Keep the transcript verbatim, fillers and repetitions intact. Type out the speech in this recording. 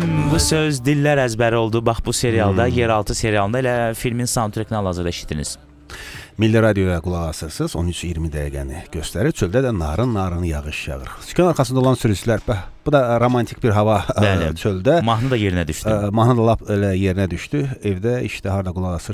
bu söz dillər əzbəri oldu. Bax bu serialda, hmm. Yeraltı serialında elə filmin soundtrackini hal-hazırda eşitdiniz. Milli Radioya qulaq asırsınız. on üç iyirmi dəqiqəni göstərir. Çöldə də narın-narın yağış yağır. Sükan arxasında olan sürücülər, bu da romantik bir hava ə, çöldə. Mahnı da yerinə düşdü. Ə, mahnı da lap elə yerinə düşdü. Evdə, işdə, harda qulaq asırsınız.